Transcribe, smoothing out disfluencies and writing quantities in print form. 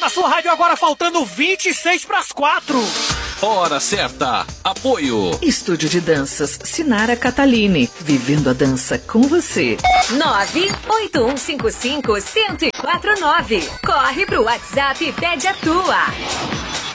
na sua rádio agora faltando 26 para as 4. Hora certa. Apoio. Estúdio de Danças Sinara Catalini. Vivendo a dança com você. 98155-1049. Corre pro WhatsApp e pede a tua.